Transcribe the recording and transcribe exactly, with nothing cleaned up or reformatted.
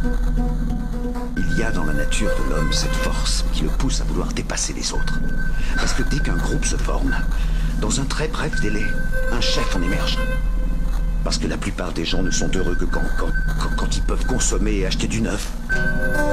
Il y a dans la nature de l'homme cette force qui le pousse à vouloir dépasser les autres. Parce que dès qu'un groupe se forme, dans un très bref délai, un chef en émerge. Parce que la plupart des gens ne sont heureux que quand, quand, quand, quand ils peuvent consommer et acheter du neuf.